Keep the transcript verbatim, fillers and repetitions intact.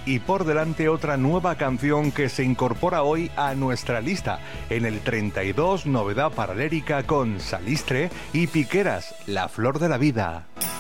y por delante otra nueva canción que se incorpora hoy a nuestra lista. En el treinta y dos, novedad para Lérica con Salistre y Piqueras, La Flor de la Vida.